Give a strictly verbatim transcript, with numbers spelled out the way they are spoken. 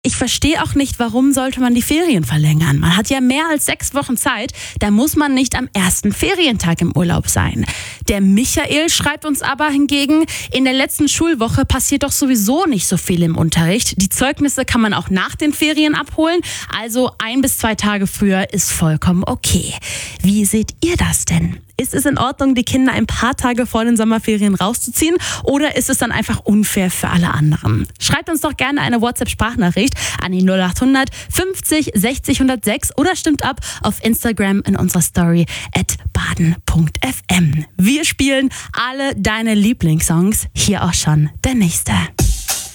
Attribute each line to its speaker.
Speaker 1: Ich verstehe auch nicht, warum sollte man die Ferien verlängern? Man hat ja mehr als sechs Wochen Zeit, da muss man nicht am ersten Ferientag im Urlaub sein. Der Michael schreibt uns aber hingegen, in der letzten Schulwoche passiert doch sowieso nicht so viel im Unterricht. Die Zeugnisse kann man auch nach den Ferien abholen, also ein bis zwei Tage früher ist vollkommen okay. Wie seht ihr das denn? Ist es in Ordnung, die Kinder ein paar Tage vor den Sommerferien rauszuziehen, oder ist es dann einfach unfair für alle anderen? Schreibt uns doch gerne eine WhatsApp-Sprachnachricht an die null acht hundert fünfzig sechzig hundertsechs oder stimmt ab auf Instagram in unserer Story at baden punkt f m. Wir spielen alle deine Lieblingssongs. Hier auch schon der nächste.